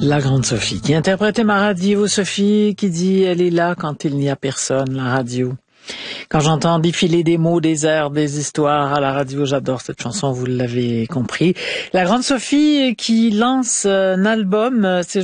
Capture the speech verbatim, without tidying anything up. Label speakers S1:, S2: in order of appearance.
S1: La grande Sophie qui interprétait ma radio, Sophie qui dit elle est là quand il n'y a personne, la radio. Quand j'entends défiler des mots, des airs, des histoires à la radio, j'adore cette chanson, vous l'avez compris. La grande Sophie qui lance un album, c'est